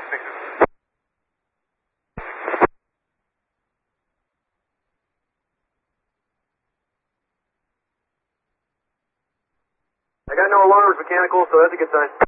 I got no alarms, mechanical, so that's a good sign.